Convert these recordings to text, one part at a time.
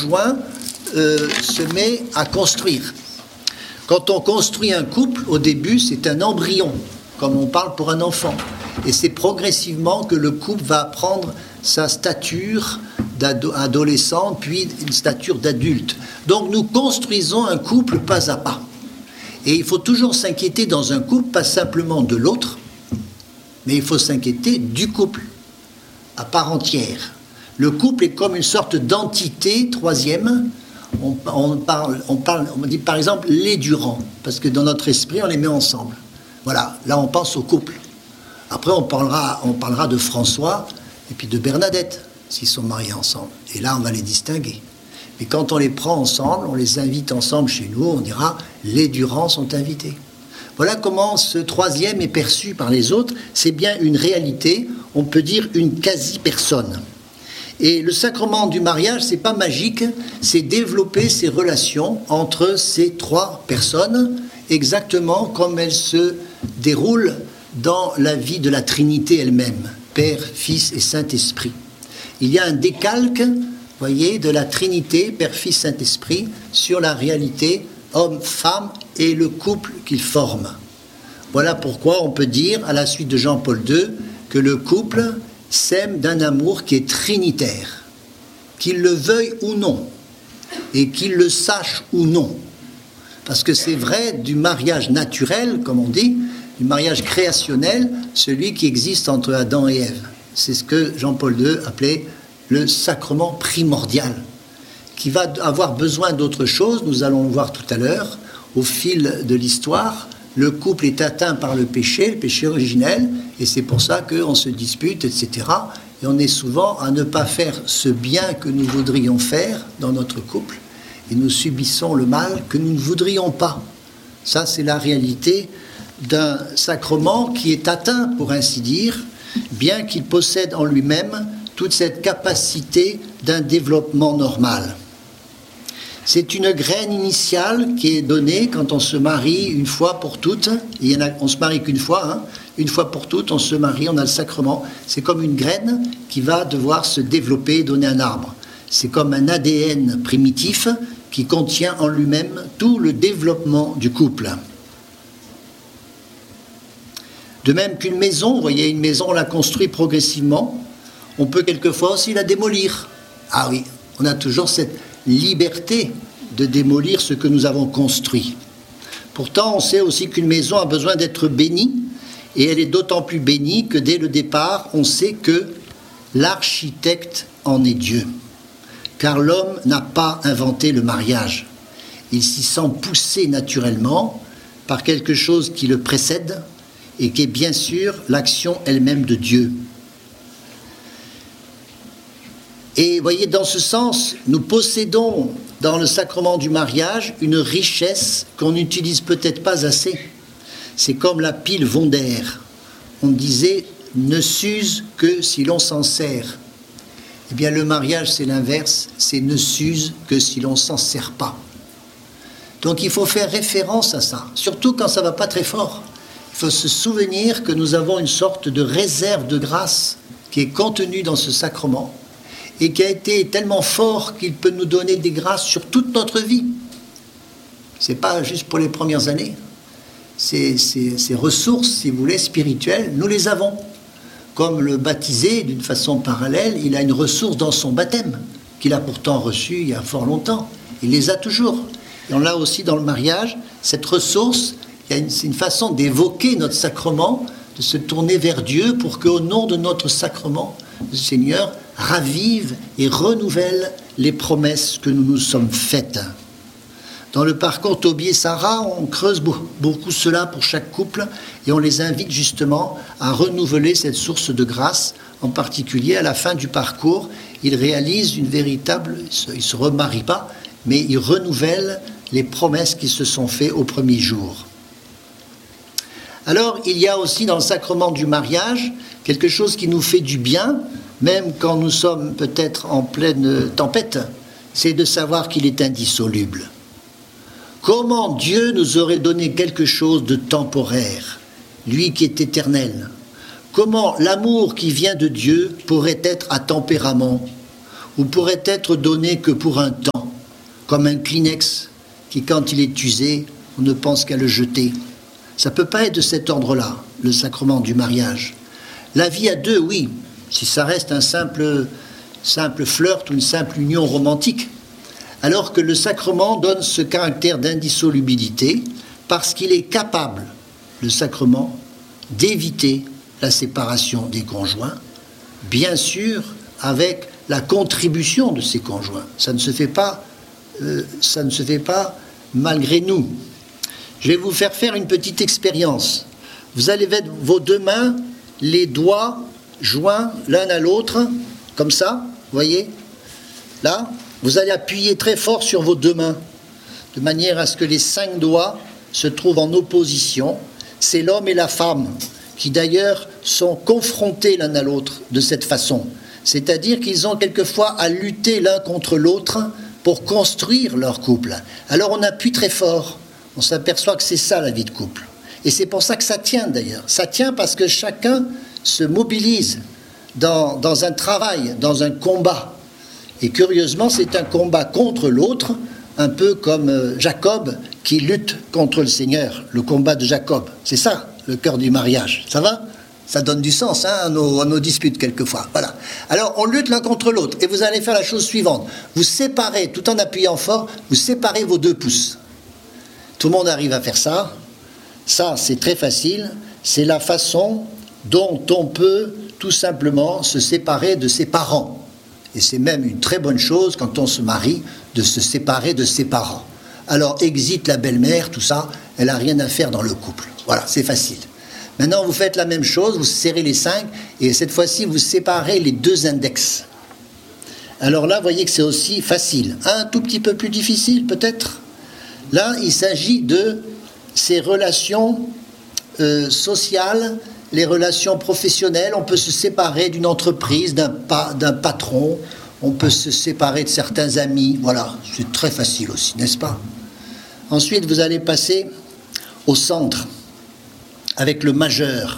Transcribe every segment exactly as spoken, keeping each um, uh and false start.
conjoint euh, se met à construire. Quand on construit un couple, au début, c'est un embryon, comme on parle pour un enfant. Et c'est progressivement que le couple va prendre sa stature d'adolescent, puis une stature d'adulte. Donc nous construisons un couple pas à pas. Et il faut toujours s'inquiéter dans un couple, pas simplement de l'autre, mais il faut s'inquiéter du couple, à part entière. Le couple est comme une sorte d'entité troisième. On, on, parle, on, parle, on dit par exemple les Durand, parce que dans notre esprit, on les met ensemble. Voilà, là on pense au couple. Après, on parlera, on parlera de François et puis de Bernadette, s'ils sont mariés ensemble. Et là, on va les distinguer. Mais quand on les prend ensemble, on les invite ensemble chez nous, on dira les Durand sont invités. Voilà comment ce troisième est perçu par les autres. C'est bien une réalité, on peut dire une quasi-personne. Et le sacrement du mariage, c'est pas magique, c'est développer ces relations entre ces trois personnes, exactement comme elles se déroulent dans la vie de la Trinité elle-même, Père, Fils et Saint-Esprit. Il y a un décalque, voyez, de la Trinité, Père, Fils, Saint-Esprit, sur la réalité homme-femme et le couple qu'ils forment. Voilà pourquoi on peut dire, à la suite de Jean-Paul deux, que le couple s'aime d'un amour qui est trinitaire, qu'il le veuille ou non, et qu'il le sache ou non. Parce que c'est vrai du mariage naturel, comme on dit, du mariage créationnel, celui qui existe entre Adam et Ève. C'est ce que Jean-Paul deux appelait le sacrement primordial, qui va avoir besoin d'autre chose, nous allons le voir tout à l'heure, au fil de l'histoire. Le couple est atteint par le péché, le péché originel, et c'est pour ça qu'on se dispute, et cetera. Et on est souvent à ne pas faire ce bien que nous voudrions faire dans notre couple, et nous subissons le mal que nous ne voudrions pas. Ça, c'est la réalité d'un sacrement qui est atteint, pour ainsi dire, bien qu'il possède en lui-même toute cette capacité d'un développement normal. C'est une graine initiale qui est donnée quand on se marie une fois pour toutes. Il y en a, on se marie qu'une fois, hein. Une fois pour toutes, on se marie, on a le sacrement. C'est comme une graine qui va devoir se développer et donner un arbre. C'est comme un A D N primitif qui contient en lui-même tout le développement du couple. De même qu'une maison, vous voyez, une maison, on la construit progressivement. On peut quelquefois aussi la démolir. Ah oui, on a toujours cette liberté de démolir ce que nous avons construit. Pourtant, on sait aussi qu'une maison a besoin d'être bénie, et elle est d'autant plus bénie que dès le départ, on sait que l'architecte en est Dieu. Car l'homme n'a pas inventé le mariage. Il s'y sent poussé naturellement par quelque chose qui le précède, et qui est bien sûr l'action elle-même de Dieu. Et voyez, dans ce sens, nous possédons dans le sacrement du mariage une richesse qu'on n'utilise peut-être pas assez. C'est comme la pile Wonder. On disait « ne s'use que si l'on s'en sert ». Eh bien, le mariage, c'est l'inverse, c'est « ne s'use que si l'on s'en sert pas ». Donc, il faut faire référence à ça, surtout quand ça ne va pas très fort. Il faut se souvenir que nous avons une sorte de réserve de grâce qui est contenue dans ce sacrement, et qui a été tellement fort qu'il peut nous donner des grâces sur toute notre vie. Ce n'est pas juste pour les premières années. Ces, ces, ces ressources, si vous voulez, spirituelles, nous les avons. Comme le baptisé, d'une façon parallèle, il a une ressource dans son baptême, qu'il a pourtant reçue il y a fort longtemps. Il les a toujours. Et on l'a aussi dans le mariage, cette ressource, il y a une, c'est une façon d'évoquer notre sacrement, de se tourner vers Dieu pour qu'au nom de notre sacrement, le Seigneur ravive et renouvelle les promesses que nous nous sommes faites. Dans le parcours Tobie et Sarah, on creuse beaucoup cela pour chaque couple et on les invite justement à renouveler cette source de grâce. En particulier, à la fin du parcours, ils réalisent une véritable... Ils ne se remarient pas, mais ils renouvellent les promesses qui se sont faites au premier jour. Alors, il y a aussi dans le sacrement du mariage quelque chose qui nous fait du bien, même quand nous sommes peut-être en pleine tempête, c'est de savoir qu'il est indissoluble. Comment Dieu nous aurait donné quelque chose de temporaire, lui qui est éternel? Comment l'amour qui vient de Dieu pourrait être à tempérament? ou pourrait être donné que pour un temps, comme un Kleenex qui, quand il est usé, on ne pense qu'à le jeter. Ça ne peut pas être de cet ordre-là, le sacrement du mariage. La vie à deux, oui, si ça reste un simple, simple flirt ou une simple union romantique, alors que le sacrement donne ce caractère d'indissolubilité parce qu'il est capable, le sacrement, d'éviter la séparation des conjoints, bien sûr avec la contribution de ces conjoints. Ça ne se fait pas, euh, ça ne se fait pas malgré nous. Je vais vous faire faire une petite expérience. Vous allez mettre vos deux mains, les doigts joints l'un à l'autre, comme ça, vous voyez, là, vous allez appuyer très fort sur vos deux mains, de manière à ce que les cinq doigts se trouvent en opposition. C'est l'homme et la femme qui d'ailleurs sont confrontés l'un à l'autre de cette façon. C'est-à-dire qu'ils ont quelquefois à lutter l'un contre l'autre pour construire leur couple. Alors on appuie très fort, on s'aperçoit que c'est ça la vie de couple. Et c'est pour ça que ça tient d'ailleurs. Ça tient parce que chacun se mobilise dans, dans un travail, dans un combat. Et curieusement, c'est un combat contre l'autre, un peu comme Jacob qui lutte contre le Seigneur, le combat de Jacob. C'est ça, le cœur du mariage. Ça va ? Ça donne du sens hein, à, nos, à nos disputes quelquefois. Voilà. Alors, on lutte l'un contre l'autre. Et vous allez faire la chose suivante. Vous séparez, tout en appuyant fort, vous séparez vos deux pouces. Tout le monde arrive à faire ça. Ça, c'est très facile. C'est la façon dont on peut tout simplement se séparer de ses parents. Et c'est même une très bonne chose, quand on se marie, de se séparer de ses parents. Alors, exit la belle-mère, tout ça, elle n'a rien à faire dans le couple. Voilà, c'est facile. Maintenant, vous faites la même chose, vous serrez les cinq, et cette fois-ci, vous séparez les deux index. Alors là, vous voyez que c'est aussi facile. Un tout petit peu plus difficile, peut-être. Là, il s'agit de ces relations euh, sociales, les relations professionnelles. On peut se séparer d'une entreprise, d'un, pa- d'un patron. On peut se séparer de certains amis. Voilà, c'est très facile aussi, n'est-ce pas ? Ensuite, vous allez passer au centre, avec le majeur.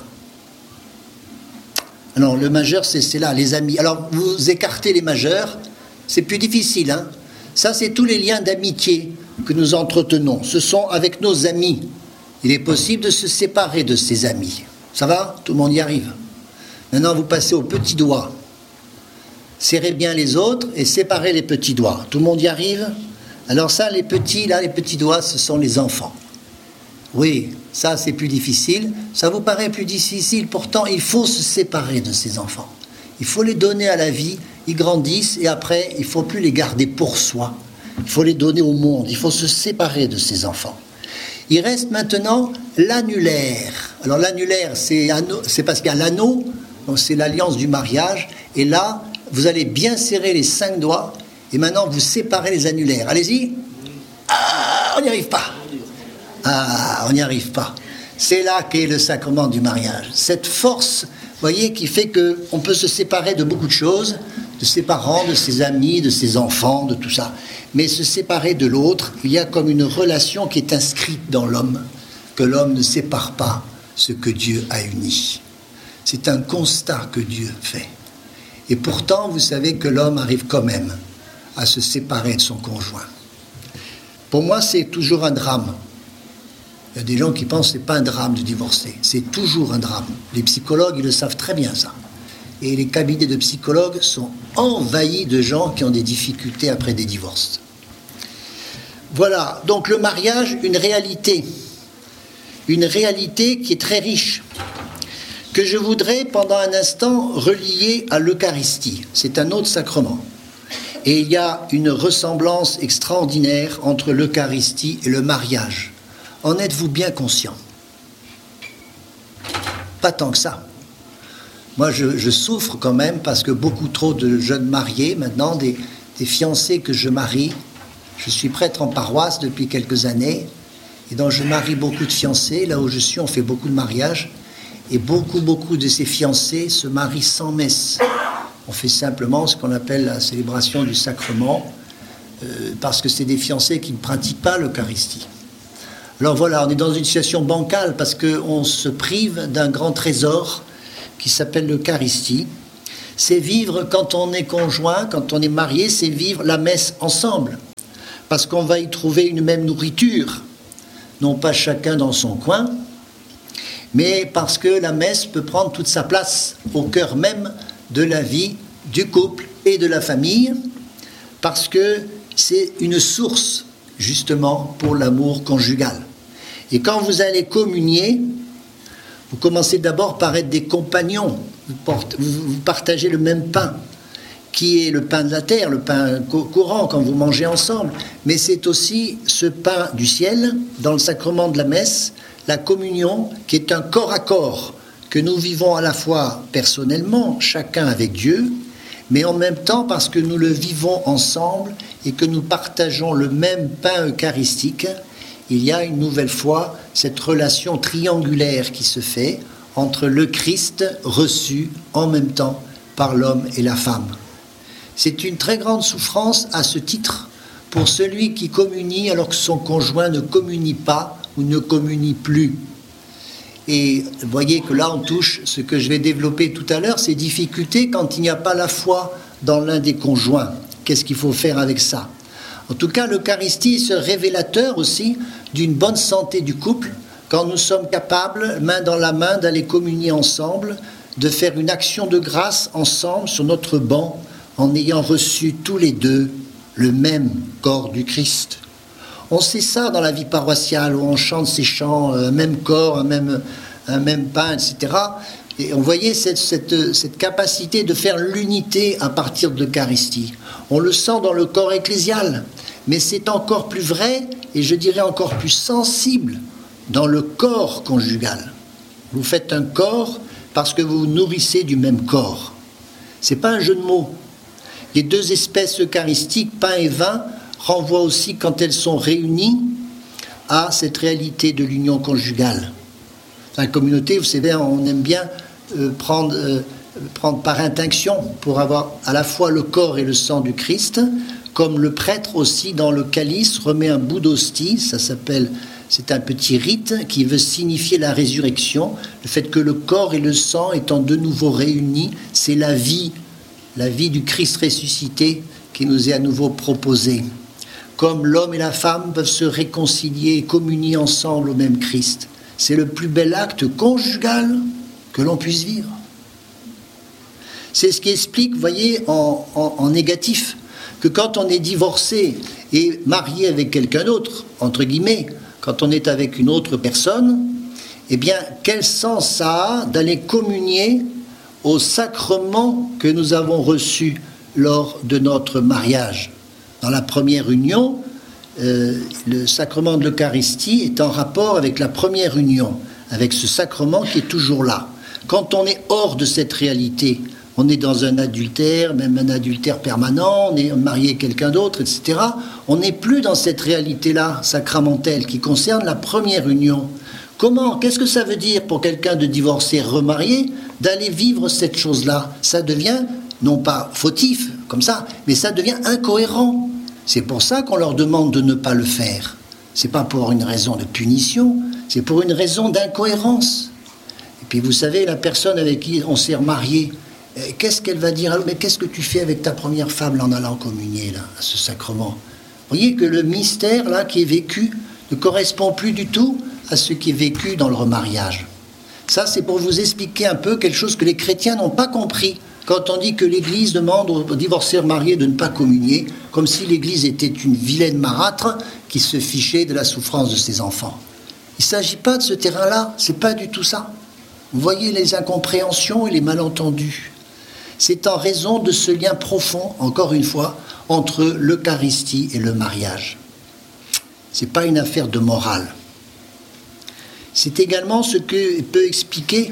Alors, le majeur, c'est, c'est là, les amis. Alors, vous écartez les majeurs, c'est plus difficile, hein ? Ça, c'est tous les liens d'amitié que nous entretenons. Ce sont avec nos amis. Il est possible de se séparer de ses amis. Ça va ? Tout le monde y arrive. Maintenant, vous passez au petit doigt. Serrez bien les autres et séparez les petits doigts. Tout le monde y arrive ? Alors ça, les petits, là, les petits doigts, ce sont les enfants. Oui, ça, c'est plus difficile. Ça vous paraît plus difficile. Pourtant, il faut se séparer de ces enfants. Il faut les donner à la vie. Ils grandissent et après, il ne faut plus les garder pour soi. Il faut les donner au monde. Il faut se séparer de ces enfants. Il reste maintenant l'annulaire. Alors l'annulaire, c'est, anneau, c'est parce qu'il y a l'anneau, donc c'est l'alliance du mariage. Et là, vous allez bien serrer les cinq doigts. Et maintenant, vous séparez les annulaires. Allez-y. Ah, on n'y arrive pas. Ah, on n'y arrive pas. C'est là qu'est le sacrement du mariage. Cette force, vous voyez, qui fait qu'on peut se séparer de beaucoup de choses, de ses parents, de ses amis, de ses enfants, de tout ça. Mais se séparer de l'autre, il y a comme une relation qui est inscrite dans l'homme, que l'homme ne sépare pas ce que Dieu a uni. C'est un constat que Dieu fait. Et pourtant, vous savez que l'homme arrive quand même à se séparer de son conjoint. Pour moi, c'est toujours un drame. Il y a des gens qui pensent que ce n'est pas un drame de divorcer. C'est toujours un drame. Les psychologues, ils le savent très bien, ça. Et les cabinets de psychologues sont envahis de gens qui ont des difficultés après des divorces. Voilà, donc le mariage, une réalité. Une réalité qui est très riche, que je voudrais pendant un instant relier à l'Eucharistie. C'est un autre sacrement. Et il y a une ressemblance extraordinaire entre l'Eucharistie et le mariage. En êtes-vous bien conscient ? Pas tant que ça. Moi, je, je souffre quand même parce que beaucoup trop de jeunes mariés, maintenant, des, des fiancés que je marie, je suis prêtre en paroisse depuis quelques années, et donc je marie beaucoup de fiancés. Là où je suis, on fait beaucoup de mariages, et beaucoup, beaucoup de ces fiancés se marient sans messe. On fait simplement ce qu'on appelle la célébration du sacrement, euh, parce que c'est des fiancés qui ne pratiquent pas l'Eucharistie. Alors voilà, on est dans une situation bancale parce qu'on se prive d'un grand trésor qui s'appelle l'Eucharistie. C'est vivre quand on est conjoint, quand on est marié, c'est vivre la messe ensemble. Parce qu'on va y trouver une même nourriture, non pas chacun dans son coin, mais parce que la messe peut prendre toute sa place au cœur même de la vie du couple et de la famille, parce que c'est une source, justement, pour l'amour conjugal. Et quand vous allez communier, vous commencez d'abord par être des compagnons, vous, portez, vous partagez le même pain, qui est le pain de la terre, le pain courant quand vous mangez ensemble, mais c'est aussi ce pain du ciel, dans le sacrement de la messe, la communion, qui est un corps à corps, que nous vivons à la fois personnellement, chacun avec Dieu, mais en même temps parce que nous le vivons ensemble et que nous partageons le même pain eucharistique, il y a une nouvelle fois cette relation triangulaire qui se fait entre le Christ reçu en même temps par l'homme et la femme. C'est une très grande souffrance à ce titre pour celui qui communie alors que son conjoint ne communie pas ou ne communie plus. Et vous voyez que là on touche ce que je vais développer tout à l'heure, ces difficultés quand il n'y a pas la foi dans l'un des conjoints. Qu'est-ce qu'il faut faire avec ça ? En tout cas, l'Eucharistie est ce révélateur aussi d'une bonne santé du couple, quand nous sommes capables, main dans la main, d'aller communier ensemble, de faire une action de grâce ensemble sur notre banc, en ayant reçu tous les deux le même corps du Christ. On sait ça dans la vie paroissiale, où on chante ces chants, un même corps, un même, un même pain, et cetera. Et on voyait cette, cette, cette capacité de faire l'unité à partir de l'Eucharistie. On le sent dans le corps ecclésial, mais c'est encore plus vrai, et je dirais encore plus sensible, dans le corps conjugal. Vous faites un corps parce que vous vous nourrissez du même corps. Ce n'est pas un jeu de mots. Les deux espèces eucharistiques, pain et vin, renvoient aussi, quand elles sont réunies, à cette réalité de l'union conjugale. Dans la communauté, vous savez, on aime bien euh, prendre, euh, prendre par intinction pour avoir à la fois le corps et le sang du Christ, comme le prêtre aussi dans le calice remet un bout d'hostie, ça s'appelle, c'est un petit rite qui veut signifier la résurrection, le fait que le corps et le sang étant de nouveau réunis, c'est la vie, la vie du Christ ressuscité qui nous est à nouveau proposée. Comme l'homme et la femme peuvent se réconcilier et communier ensemble au même Christ. C'est le plus bel acte conjugal que l'on puisse vivre. C'est ce qui explique, vous voyez, en, en, en négatif, que quand on est divorcé et marié avec quelqu'un d'autre, entre guillemets, quand on est avec une autre personne, eh bien, quel sens ça a d'aller communier au sacrement que nous avons reçu lors de notre mariage ? Dans la première union, euh, le sacrement de l'Eucharistie est en rapport avec la première union, avec ce sacrement qui est toujours là. Quand on est hors de cette réalité, on est dans un adultère, même un adultère permanent, on est marié à quelqu'un d'autre, et cetera. On n'est plus dans cette réalité-là sacramentelle qui concerne la première union. Comment ? Qu'est-ce que ça veut dire pour quelqu'un de divorcé, remarié, d'aller vivre cette chose-là ? Ça devient, non pas fautif, comme ça, mais ça devient incohérent. C'est pour ça qu'on leur demande de ne pas le faire. C'est pas pour une raison de punition, c'est pour une raison d'incohérence. Et puis vous savez, la personne avec qui on s'est remarié, qu'est-ce qu'elle va dire ? Mais qu'est-ce que tu fais avec ta première femme là, en allant communier là, à ce sacrement ? Vous voyez que le mystère là qui est vécu ne correspond plus du tout à ce qui est vécu dans le remariage. Ça, c'est pour vous expliquer un peu quelque chose que les chrétiens n'ont pas compris quand on dit que l'Église demande aux divorcés remariés de ne pas communier, comme si l'Église était une vilaine marâtre qui se fichait de la souffrance de ses enfants. Il ne s'agit pas de ce terrain-là, c'est pas du tout ça. Vous voyez les incompréhensions et les malentendus. C'est en raison de ce lien profond, encore une fois, entre l'Eucharistie et le mariage. Ce n'est pas une affaire de morale. C'est également ce que peut expliquer,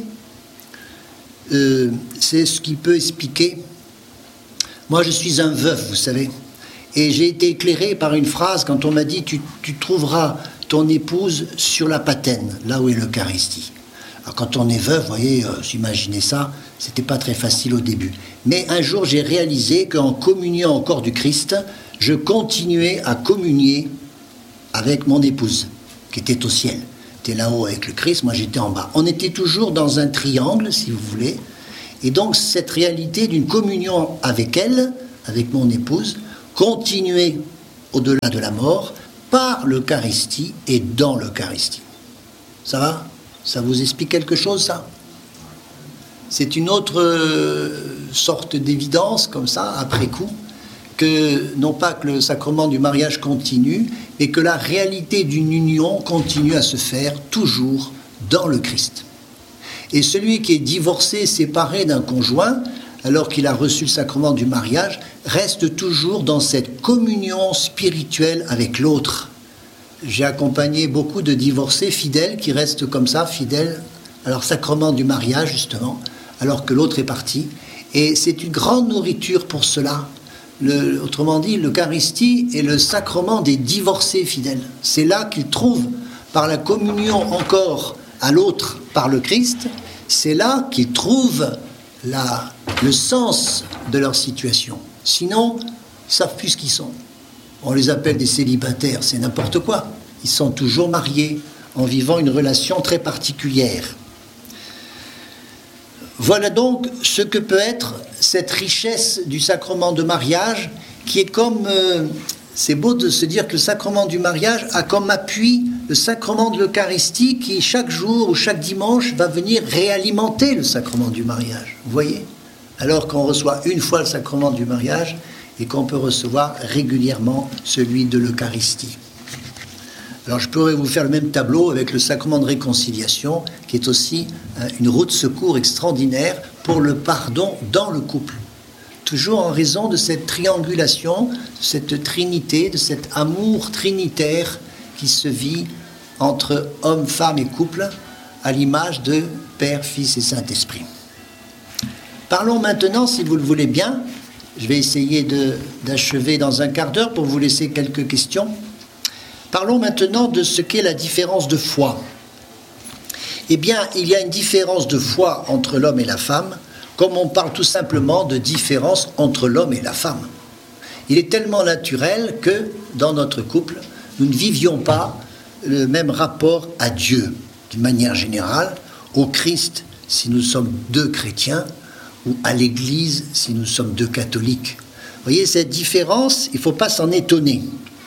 euh, c'est ce qui peut expliquer. Moi, je suis un veuf, vous savez, et j'ai été éclairé par une phrase quand on m'a dit tu, tu trouveras ton épouse sur la patène, là où est l'Eucharistie. Alors, quand on est veuf, vous voyez, euh, imaginez ça, c'était pas très facile au début. Mais un jour, j'ai réalisé qu'en communiant au corps du Christ, je continuais à communier avec mon épouse, qui était au ciel. Elle était là-haut avec le Christ, moi j'étais en bas. On était toujours dans un triangle, si vous voulez, Et donc cette réalité d'une communion avec elle, avec mon épouse, continuer au-delà de la mort, par l'Eucharistie et dans l'Eucharistie. Ça va ? Ça vous explique quelque chose, ça ? C'est une autre euh, sorte d'évidence, comme ça, après coup, que non pas que le sacrement du mariage continue, mais que la réalité d'une union continue à se faire toujours dans le Christ. Et celui qui est divorcé, séparé d'un conjoint, alors qu'il a reçu le sacrement du mariage, reste toujours dans cette communion spirituelle avec l'autre. J'ai accompagné beaucoup de divorcés fidèles qui restent comme ça, fidèles à leur sacrement du mariage, justement, alors que l'autre est parti. Et c'est une grande nourriture pour cela. Le, autrement dit, l'Eucharistie est le sacrement des divorcés fidèles. C'est là qu'ils trouvent, par la communion encore à l'autre par le Christ, c'est là qu'ils trouvent la, le sens de leur situation. Sinon, ils ne savent plus ce qu'ils sont. On les appelle des célibataires, c'est n'importe quoi. Ils sont toujours mariés, en vivant une relation très particulière. Voilà donc ce que peut être cette richesse du sacrement de mariage, qui est comme... Euh, c'est beau de se dire que le sacrement du mariage a comme appui le sacrement de l'Eucharistie, qui chaque jour ou chaque dimanche va venir réalimenter le sacrement du mariage. Vous voyez ? Alors qu'on reçoit une fois le sacrement du mariage, et qu'on peut recevoir régulièrement celui de l'Eucharistie. Alors je pourrais vous faire le même tableau avec le sacrement de réconciliation, qui est aussi une roue de secours extraordinaire pour le pardon dans le couple. Toujours en raison de cette triangulation, de cette trinité, de cet amour trinitaire qui se vit entre homme, femme et couple, à l'image de Père, Fils et Saint-Esprit. Parlons maintenant, si vous le voulez bien, je vais essayer de, d'achever dans un quart d'heure pour vous laisser quelques questions. Parlons maintenant de ce qu'est la différence de foi. Eh bien, il y a une différence de foi entre l'homme et la femme, comme on parle tout simplement de différence entre l'homme et la femme. Il est tellement naturel que, dans notre couple, nous ne vivions pas le même rapport à Dieu, d'une manière générale, au Christ, si nous sommes deux chrétiens, ou à l'Église si nous sommes deux catholiques. Vous voyez, cette différence, il ne faut pas s'en étonner.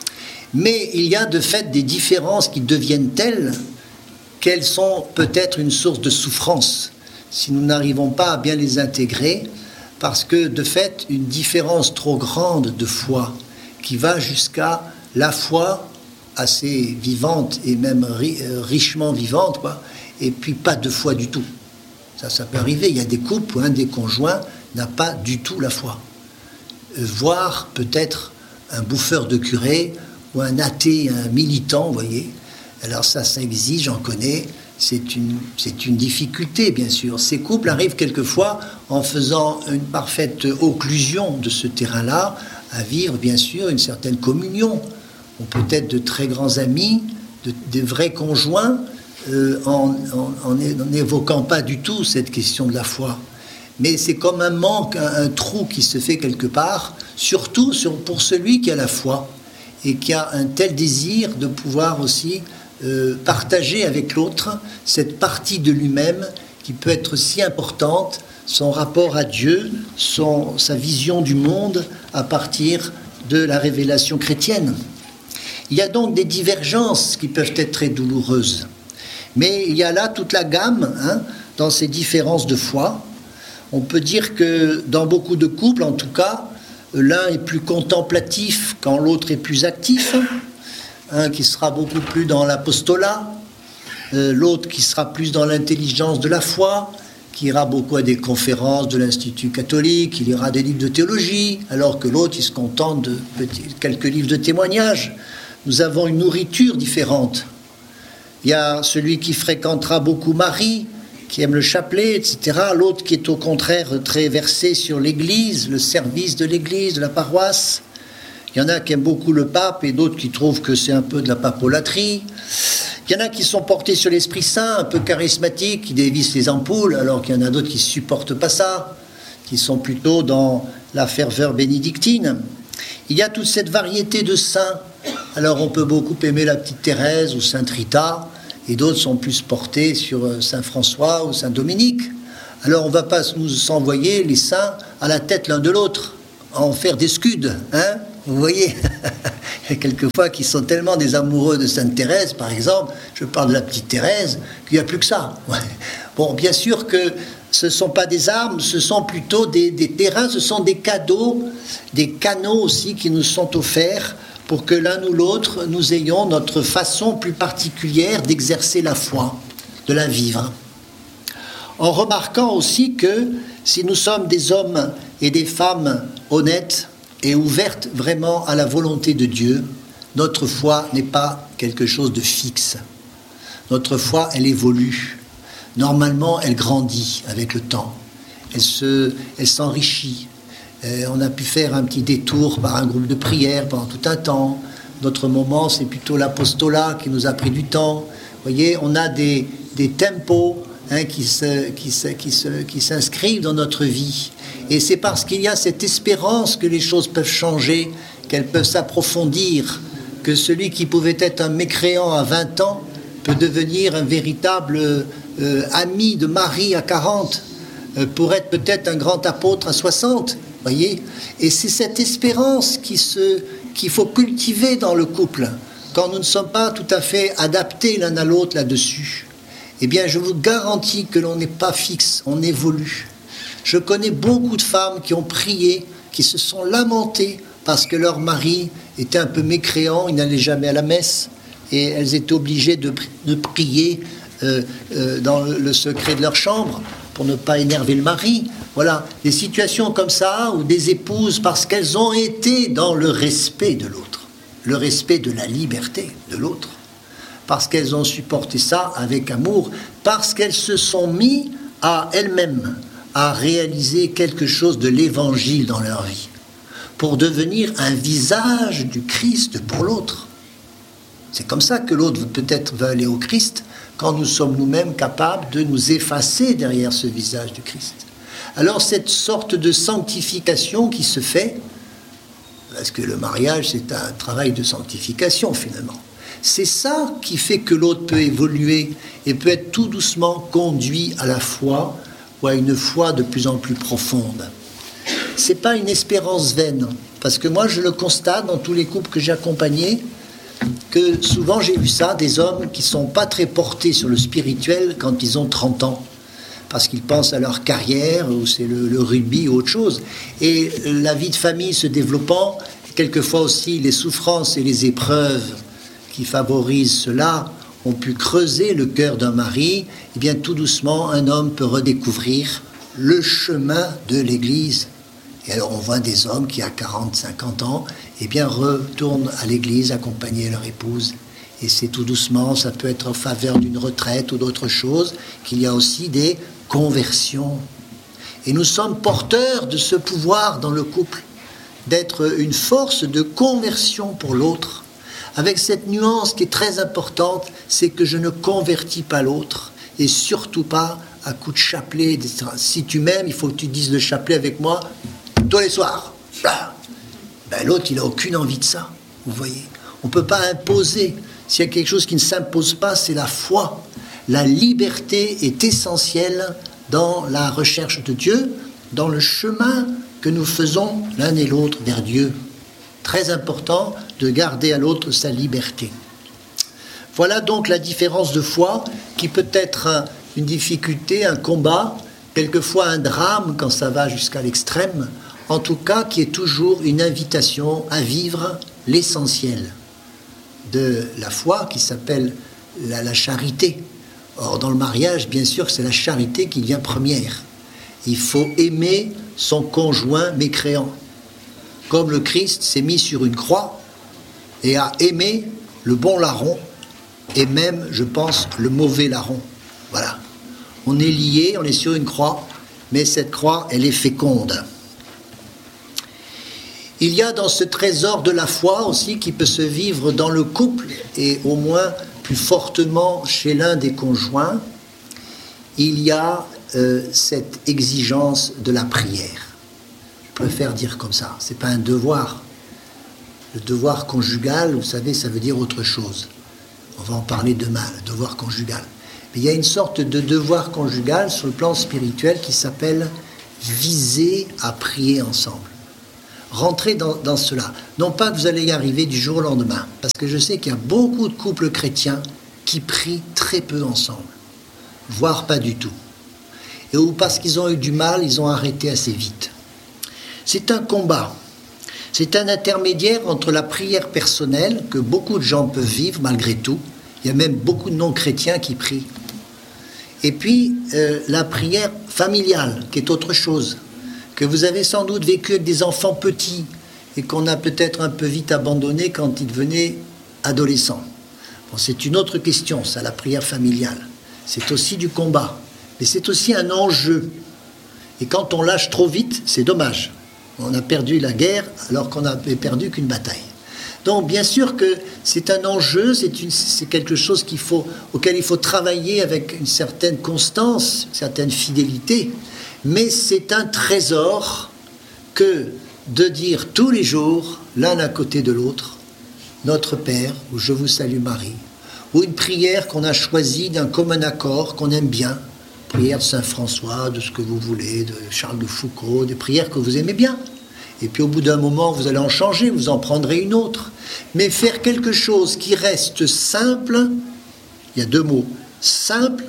Mais il y a de fait des différences qui deviennent telles qu'elles sont peut-être une source de souffrance, si nous n'arrivons pas à bien les intégrer, parce que de fait, une différence trop grande de foi, qui va jusqu'à la foi assez vivante et même ri- richement vivante, quoi, et puis pas de foi du tout. Ça, ça peut arriver. Il y a des couples où un des conjoints n'a pas du tout la foi. Euh, voire peut-être un bouffeur de curé ou un athée, un militant, vous voyez. Alors ça, ça existe, j'en connais. C'est une, c'est une difficulté, bien sûr. Ces couples arrivent quelquefois en faisant une parfaite occlusion de ce terrain-là, à vivre, bien sûr, une certaine communion. On peut être de très grands amis, de, de vrais conjoints, Euh, en, en, en n'évoquant pas du tout cette question de la foi. Mais c'est comme un manque, un, un trou qui se fait quelque part, surtout sur, pour celui qui a la foi et qui a un tel désir de pouvoir aussi euh, partager avec l'autre cette partie de lui-même qui peut être si importante, son rapport à Dieu, son, sa vision du monde à partir de la révélation chrétienne. Il y a donc des divergences qui peuvent être très douloureuses. Mais il y a là toute la gamme, hein, dans ces différences de foi. On peut dire que dans beaucoup de couples, en tout cas, l'un est plus contemplatif quand l'autre est plus actif. Un qui sera beaucoup plus dans l'apostolat, euh, l'autre qui sera plus dans l'intelligence de la foi, qui ira beaucoup à des conférences de l'Institut catholique, il ira à des livres de théologie, alors que l'autre, il se contente de petits, quelques livres de témoignages. Nous avons une nourriture différente. Il y a celui qui fréquentera beaucoup Marie, qui aime le chapelet, et cetera. L'autre qui est au contraire très versé sur l'Église, le service de l'Église, de la paroisse. Il y en a qui aiment beaucoup le pape et d'autres qui trouvent que c'est un peu de la papolatrie. Il y en a qui sont portés sur l'Esprit Saint, un peu charismatiques, qui dévissent les ampoules, alors qu'il y en a d'autres qui ne supportent pas ça, qui sont plutôt dans la ferveur bénédictine. Il y a toute cette variété de saints. Alors on peut beaucoup aimer la petite Thérèse ou Sainte Rita, et d'autres sont plus portés sur Saint François ou Saint Dominique. Alors on ne va pas nous s'envoyer les saints à la tête l'un de l'autre, en faire des scuds, hein, vous voyez. Il y a quelquefois qui sont tellement des amoureux de Sainte Thérèse, par exemple, je parle de la petite Thérèse, qu'il n'y a plus que ça. Ouais. Bon, bien sûr que ce ne sont pas des armes, ce sont plutôt des, des terrains, ce sont des cadeaux, des canaux aussi qui nous sont offerts pour que l'un ou l'autre, nous ayons notre façon plus particulière d'exercer la foi, de la vivre. En remarquant aussi que si nous sommes des hommes et des femmes honnêtes et ouvertes vraiment à la volonté de Dieu, notre foi n'est pas quelque chose de fixe. Notre foi, elle évolue. Normalement, elle grandit avec le temps. Elle se, elle s'enrichit. Euh, on a pu faire un petit détour par un groupe de prière pendant tout un temps. Notre moment, c'est plutôt l'apostolat qui nous a pris du temps. Vous voyez, on a des, des tempos hein, qui, se, qui, se, qui, se, qui s'inscrivent dans notre vie. Et c'est parce qu'il y a cette espérance que les choses peuvent changer, qu'elles peuvent s'approfondir, que celui qui pouvait être un mécréant à vingt ans peut devenir un véritable euh, ami de Marie à quarante, euh, pour être peut-être un grand apôtre à soixante, voyez. Et c'est cette espérance qui se, qu'il faut cultiver dans le couple, quand nous ne sommes pas tout à fait adaptés l'un à l'autre là-dessus. Eh bien, je vous garantis que l'on n'est pas fixe, on évolue. Je connais beaucoup de femmes qui ont prié, qui se sont lamentées parce que leur mari était un peu mécréant, il n'allait jamais à la messe, et elles étaient obligées de, de prier euh, euh, dans le secret de leur chambre pour ne pas énerver le mari. Voilà, des situations comme ça, où des épouses, parce qu'elles ont été dans le respect de l'autre, le respect de la liberté de l'autre, parce qu'elles ont supporté ça avec amour, parce qu'elles se sont mis à elles-mêmes à réaliser quelque chose de l'évangile dans leur vie, pour devenir un visage du Christ pour l'autre. C'est comme ça que l'autre peut-être va aller au Christ, quand nous sommes nous-mêmes capables de nous effacer derrière ce visage du Christ. Alors cette sorte de sanctification qui se fait, parce que le mariage c'est un travail de sanctification finalement, c'est ça qui fait que l'autre peut évoluer et peut être tout doucement conduit à la foi, ou à une foi de plus en plus profonde. C'est pas une espérance vaine, parce que moi je le constate dans tous les couples que j'ai accompagnés, que souvent j'ai vu ça, des hommes qui sont pas très portés sur le spirituel quand ils ont trente ans, parce qu'ils pensent à leur carrière, ou c'est le, le rugby ou autre chose, et la vie de famille se développant, quelquefois aussi les souffrances et les épreuves qui favorisent cela, ont pu creuser le cœur d'un mari, et bien tout doucement, un homme peut redécouvrir le chemin de l'Église. Et alors on voit des hommes qui, à quarante, cinquante ans, eh bien retournent à l'Église accompagner leur épouse. Et c'est tout doucement, ça peut être en faveur d'une retraite ou d'autre chose, qu'il y a aussi des conversions. Et nous sommes porteurs de ce pouvoir dans le couple, d'être une force de conversion pour l'autre, avec cette nuance qui est très importante, c'est que je ne convertis pas l'autre, et surtout pas à coup de chapelet, et cetera. Si tu m'aimes, il faut que tu dises le chapelet avec moi tous les soirs. Ben, l'autre, il n'a aucune envie de ça, vous voyez. On ne peut pas imposer. S'il y a quelque chose qui ne s'impose pas, c'est la foi. La liberté est essentielle dans la recherche de Dieu, dans le chemin que nous faisons l'un et l'autre vers Dieu. Très important de garder à l'autre sa liberté. Voilà donc la différence de foi qui peut être une difficulté, un combat, quelquefois un drame quand ça va jusqu'à l'extrême, en tout cas qui est toujours une invitation à vivre l'essentiel de la foi qui s'appelle la, la charité. Or dans le mariage, bien sûr, c'est la charité qui vient première. Il faut aimer son conjoint mécréant. Comme le Christ s'est mis sur une croix et a aimé le bon larron et même, je pense, le mauvais larron. Voilà. On est lié, on est sur une croix, mais cette croix, elle est féconde. Il y a dans ce trésor de la foi aussi qui peut se vivre dans le couple et au moins plus fortement chez l'un des conjoints, il y a euh, cette exigence de la prière. Je préfère dire comme ça, c'est pas un devoir. Le devoir conjugal, vous savez, ça veut dire autre chose. On va en parler demain, le devoir conjugal. il y a une sorte de devoir conjugal sur le plan spirituel qui s'appelle viser à prier ensemble. Rentrez dans, dans cela. Non pas que vous allez y arriver du jour au lendemain, parce que je sais qu'il y a beaucoup de couples chrétiens qui prient très peu ensemble, voire pas du tout. Et ou parce qu'ils ont eu du mal, ils ont arrêté assez vite. C'est un combat. C'est un intermédiaire entre la prière personnelle, que beaucoup de gens peuvent vivre malgré tout. Il y a même beaucoup de non-chrétiens qui prient. Et puis, euh, la prière familiale, qui est autre chose, que vous avez sans doute vécu avec des enfants petits et qu'on a peut-être un peu vite abandonné quand ils devenaient adolescents. Bon, c'est une autre question, ça, la prière familiale. C'est aussi du combat, mais c'est aussi un enjeu. Et quand on lâche trop vite, c'est dommage. On a perdu la guerre alors qu'on n'avait perdu qu'une bataille. Donc, bien sûr que c'est un enjeu, c'est, une, c'est quelque chose qu'il faut, auquel il faut travailler avec une certaine constance, une certaine fidélité. Mais c'est un trésor que de dire tous les jours, l'un à côté de l'autre, Notre Père, ou Je vous salue Marie, ou une prière qu'on a choisie d'un commun accord, qu'on aime bien, prière de Saint François, de ce que vous voulez, de Charles de Foucault, des prières que vous aimez bien. Et puis au bout d'un moment, vous allez en changer, vous en prendrez une autre. Mais faire quelque chose qui reste simple, il y a deux mots, simple,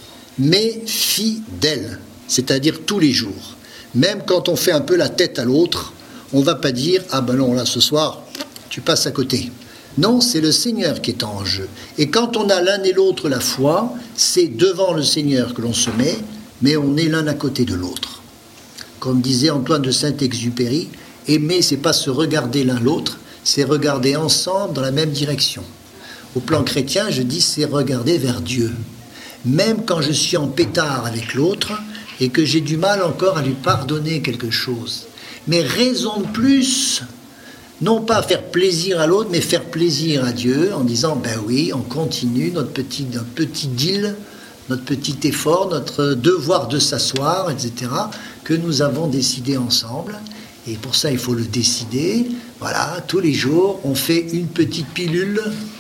mais fidèle. C'est-à-dire tous les jours. Même quand on fait un peu la tête à l'autre, on ne va pas dire « Ah ben non, là, ce soir, tu passes à côté ». Non, c'est le Seigneur qui est en jeu. Et quand on a l'un et l'autre la foi, c'est devant le Seigneur que l'on se met, mais on est l'un à côté de l'autre. Comme disait Antoine de Saint-Exupéry, aimer, c'est pas se regarder l'un l'autre, c'est regarder ensemble dans la même direction. Au plan chrétien, je dis c'est regarder vers Dieu. Même quand je suis en pétard avec l'autre, et que j'ai du mal encore à lui pardonner quelque chose. Mais raison de plus, non pas faire plaisir à l'autre, mais faire plaisir à Dieu en disant, ben oui, on continue notre petit, notre petit deal, notre petit effort, notre devoir de s'asseoir, et cetera, que nous avons décidé ensemble. Et pour ça, il faut le décider. Voilà, tous les jours, on fait une petite pilule.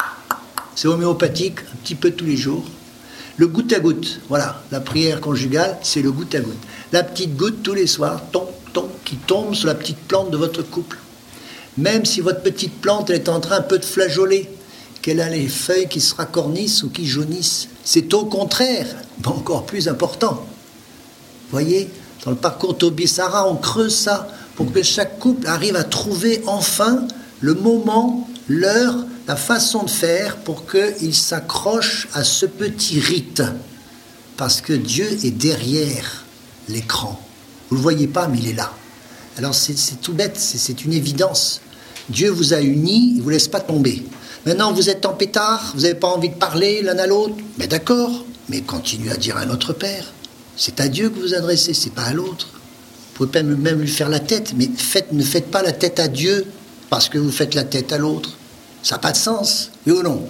C'est homéopathique, un petit peu tous les jours. Le goutte à goutte, voilà, la prière conjugale, c'est le goutte à goutte. La petite goutte tous les soirs, tombe, tombe, qui tombe sur la petite plante de votre couple. Même si votre petite plante elle est en train un peu de flageoler, qu'elle a les feuilles qui se racornissent ou qui jaunissent, c'est au contraire, mais encore plus important. Vous voyez, dans le parcours Tobi-Sara, on creuse ça pour que chaque couple arrive à trouver enfin le moment, l'heure, la façon de faire pour qu'il s'accroche à ce petit rite. Parce que Dieu est derrière l'écran. Vous ne le voyez pas, mais il est là. Alors c'est, c'est tout bête, c'est, c'est une évidence. Dieu vous a unis, il ne vous laisse pas tomber. Maintenant, vous êtes en pétard, vous n'avez pas envie de parler l'un à l'autre. Mais d'accord, mais continuez à dire à notre Père. C'est à Dieu que vous vous adressez, c'est pas à l'autre. Vous pouvez même lui faire la tête, mais faites, ne faites pas la tête à Dieu parce que vous faites la tête à l'autre. Ça n'a pas de sens, oui ou non?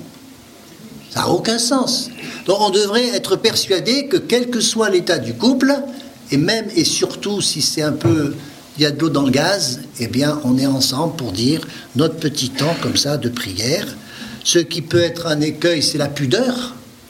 Ça n'a aucun sens. Donc on devrait être persuadé que quel que soit l'état du couple, et même et surtout si c'est un peu, il y a de l'eau dans le gaz, eh bien on est ensemble pour dire notre petit temps comme ça de prière. Ce qui peut être un écueil, c'est la pudeur.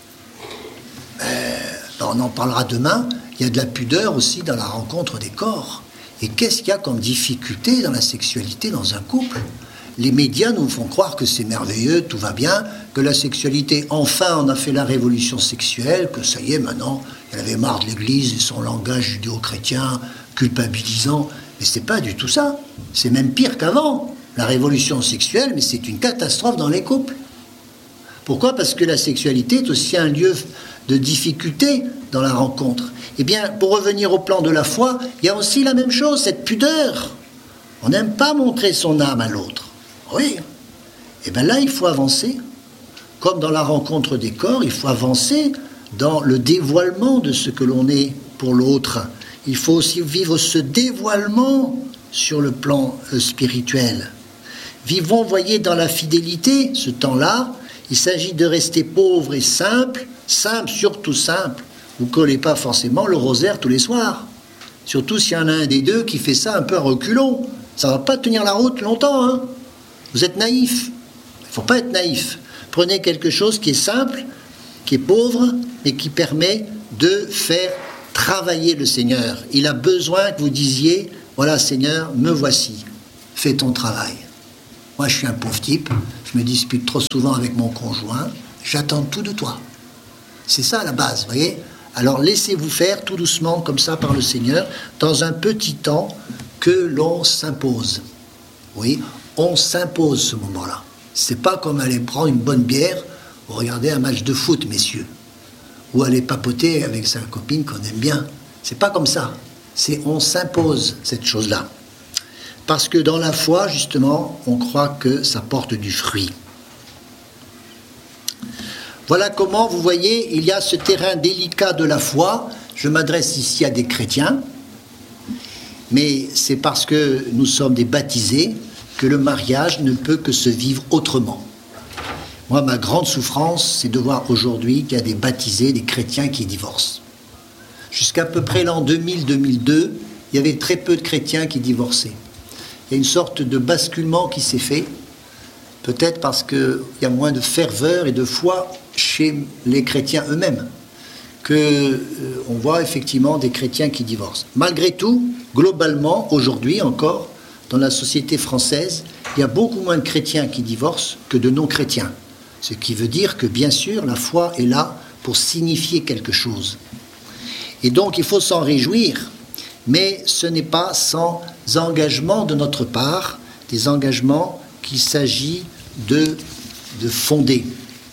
Euh, on en parlera demain. Il y a de la pudeur aussi dans la rencontre des corps. Et qu'est-ce qu'il y a comme difficulté dans la sexualité dans un couple? Les médias nous font croire que c'est merveilleux, tout va bien, que la sexualité, enfin on a fait la révolution sexuelle, que ça y est maintenant, elle avait marre de l'Église et son langage judéo-chrétien culpabilisant. Mais c'est pas du tout ça. C'est même pire qu'avant. La révolution sexuelle, mais c'est une catastrophe dans les couples. Pourquoi? Parce que la sexualité est aussi un lieu de difficulté dans la rencontre. Eh bien, pour revenir au plan de la foi, il y a aussi la même chose, cette pudeur. On n'aime pas montrer son âme à l'autre. Oui. Et bien là, il faut avancer. Comme dans la rencontre des corps, il faut avancer dans le dévoilement de ce que l'on est pour l'autre. Il faut aussi vivre ce dévoilement sur le plan euh, spirituel. Vivons, voyez, dans la fidélité, ce temps-là. Il s'agit de rester pauvre et simple, simple, surtout simple. Vous ne collez pas forcément le rosaire tous les soirs. Surtout s'il y en a un des deux qui fait ça un peu à reculons. Ça ne va pas tenir la route longtemps, hein. Vous êtes naïf. Il ne faut pas être naïf. Prenez quelque chose qui est simple, qui est pauvre, mais qui permet de faire travailler le Seigneur. Il a besoin que vous disiez, voilà Seigneur, me voici, fais ton travail. Moi je suis un pauvre type, je me dispute trop souvent avec mon conjoint, j'attends tout de toi. C'est ça la base, vous voyez ? Alors laissez-vous faire tout doucement comme ça par le Seigneur, dans un petit temps que l'on s'impose. Oui, on s'impose ce moment-là. C'est pas comme aller prendre une bonne bière ou regarder un match de foot, messieurs. Ou aller papoter avec sa copine qu'on aime bien. C'est pas comme ça. C'est on s'impose cette chose-là. Parce que dans la foi, justement, on croit que ça porte du fruit. Voilà comment, vous voyez, il y a ce terrain délicat de la foi. Je m'adresse ici à des chrétiens, mais c'est parce que nous sommes des baptisés que le mariage ne peut que se vivre autrement. Moi, ma grande souffrance, c'est de voir aujourd'hui qu'il y a des baptisés, des chrétiens qui divorcent. Jusqu'à peu près l'an deux mille deux mille deux, il y avait très peu de chrétiens qui divorçaient. Il y a une sorte de basculement qui s'est fait, peut-être parce qu'il y a moins de ferveur et de foi chez les chrétiens eux-mêmes, qu'on euh, voit effectivement des chrétiens qui divorcent. Malgré tout, globalement, aujourd'hui encore, dans la société française, il y a beaucoup moins de chrétiens qui divorcent que de non-chrétiens. Ce qui veut dire que, bien sûr, la foi est là pour signifier quelque chose. Et donc, il faut s'en réjouir, mais ce n'est pas sans engagement de notre part, des engagements qu'il s'agit de, de fonder.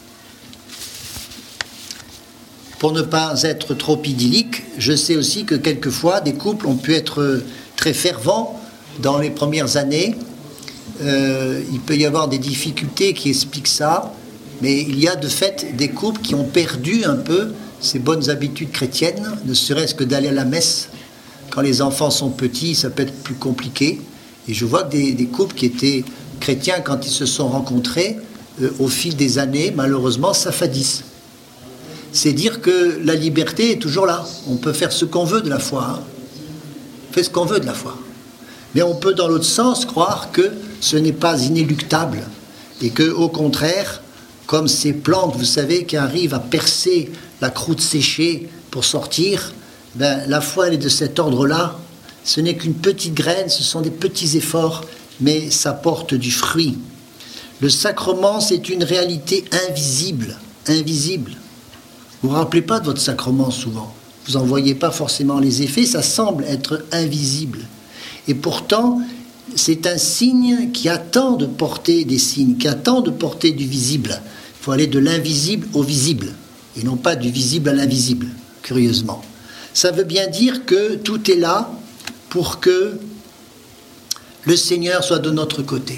Pour ne pas être trop idyllique, je sais aussi que quelquefois, des couples ont pu être très fervents dans les premières années. Euh, il peut y avoir des difficultés qui expliquent ça, mais il y a de fait des couples qui ont perdu un peu ces bonnes habitudes chrétiennes, ne serait-ce que d'aller à la messe. Quand les enfants sont petits, ça peut être plus compliqué. Et je vois que des, des couples qui étaient chrétiens, quand ils se sont rencontrés, euh, au fil des années, malheureusement, s'affadissent. C'est dire que la liberté est toujours là. On peut faire ce qu'on veut de la foi. Hein. On fait ce qu'on veut de la foi. Mais on peut, dans l'autre sens, croire que ce n'est pas inéluctable. Et que, au contraire, comme ces plantes, vous savez, qui arrivent à percer la croûte séchée pour sortir, ben, la foi, elle est de cet ordre-là. Ce n'est qu'une petite graine, ce sont des petits efforts, mais ça porte du fruit. Le sacrement, c'est une réalité invisible. Invisible. Vous ne vous rappelez pas de votre sacrement souvent. Vous n'en voyez pas forcément les effets, ça semble être invisible. Et pourtant, c'est un signe qui attend de porter des signes, qui attend de porter du visible. Il faut aller de l'invisible au visible, et non pas du visible à l'invisible, curieusement. Ça veut bien dire que tout est là pour que le Seigneur soit de notre côté.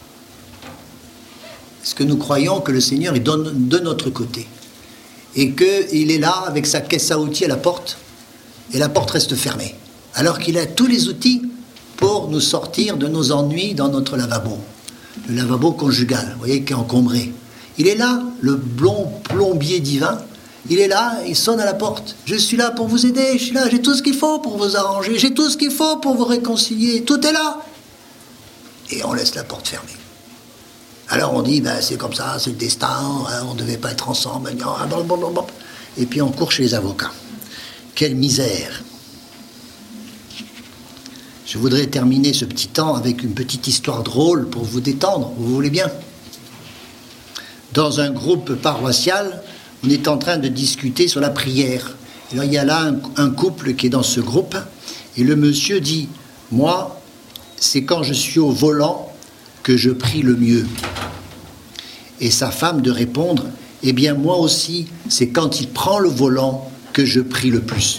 Est-ce que nous croyons que le Seigneur est de notre côté ? Et qu'il est là avec sa caisse à outils à la porte, et la porte reste fermée, alors qu'il a tous les outils pour nous sortir de nos ennuis dans notre lavabo. Le lavabo conjugal, vous voyez, qui est encombré. Il est là, le blond plombier divin, il est là, il sonne à la porte. Je suis là pour vous aider, je suis là, j'ai tout ce qu'il faut pour vous arranger, j'ai tout ce qu'il faut pour vous réconcilier, tout est là. Et on laisse la porte fermée. Alors on dit, ben, c'est comme ça, c'est le destin, hein, on ne devait pas être ensemble, et puis on court chez les avocats. Quelle misère! Je voudrais terminer ce petit temps avec une petite histoire drôle pour vous détendre, vous voulez bien? Dans un groupe paroissial, on est en train de discuter sur la prière. Et là, il y a là un, un couple qui est dans ce groupe, et le monsieur dit, moi, c'est quand je suis au volant que je prie le mieux. Et sa femme de répondre, eh bien moi aussi, c'est quand il prend le volant que je prie le plus.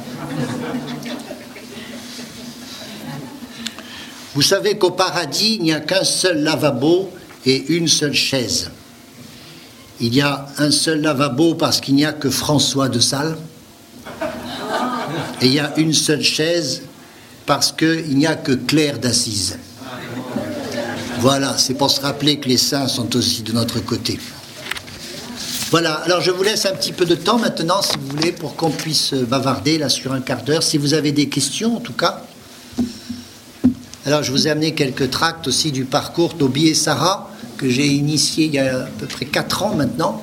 Vous savez qu'au paradis, il n'y a qu'un seul lavabo et une seule chaise. Il y a un seul lavabo parce qu'il n'y a que François de Sales. Et il y a une seule chaise parce qu'il n'y a que Claire d'Assise. Voilà, c'est pour se rappeler que les saints sont aussi de notre côté. Voilà, alors je vous laisse un petit peu de temps maintenant, si vous voulez, pour qu'on puisse bavarder là sur un quart d'heure. Si vous avez des questions, en tout cas. Alors, je vous ai amené quelques tracts aussi du parcours d'Obi et Sarah, que j'ai initié il y a à peu près quatre ans maintenant,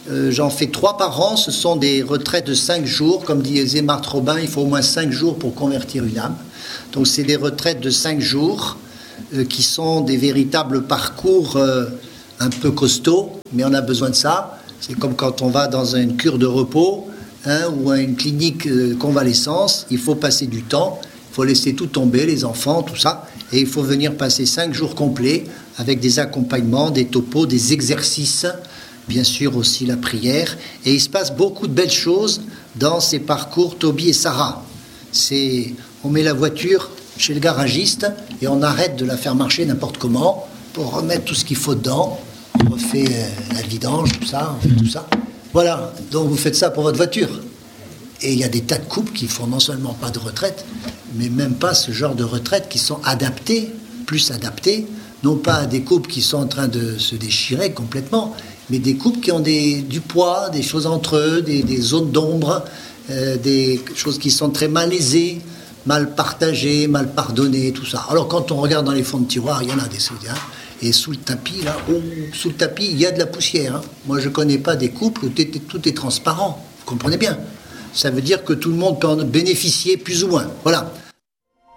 Euh, j'en fais trois par an. Ce sont des retraites de cinq jours. Comme disait Marthe Robin, il faut au moins cinq jours pour convertir une âme. Donc c'est des retraites de cinq jours euh, qui sont des véritables parcours euh, un peu costauds, mais on a besoin de ça. C'est comme quand on va dans une cure de repos hein, ou à une clinique de convalescence. Il faut passer du temps, il faut laisser tout tomber, les enfants, tout ça. Et il faut venir passer cinq jours complets avec des accompagnements, des topos, des exercices, bien sûr aussi la prière. Et il se passe beaucoup de belles choses dans ces parcours Toby et Sarah. C'est, on met la voiture chez le garagiste et on arrête de la faire marcher n'importe comment pour remettre tout ce qu'il faut dedans. On refait euh, la vidange, tout ça, on fait tout ça. Voilà, donc vous faites ça pour votre voiture. Et il y a des tas de couples qui font non seulement pas de retraite, mais même pas ce genre de retraite qui sont adaptés, plus adaptés, non pas à des couples qui sont en train de se déchirer complètement, mais des couples qui ont des, du poids, des choses entre eux, des, des zones d'ombre, euh, des choses qui sont très malaisées, mal partagées, mal pardonnées, tout ça. Alors quand on regarde dans les fonds de tiroir, il y en a des choses, hein. Et sous le tapis, là, oh, sous le tapis, il y a de la poussière. Hein. Moi, je ne connais pas des couples où tout est transparent. Vous comprenez bien. Ça veut dire que tout le monde peut en bénéficier plus ou moins. Voilà.